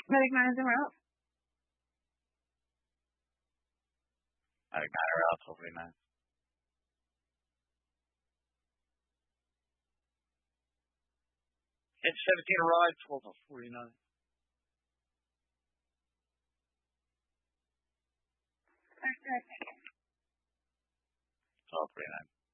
Medic 9 is in route. Medic 9 route, 49. Hit 17 arrived, 12 of 49. Alright, 12 49.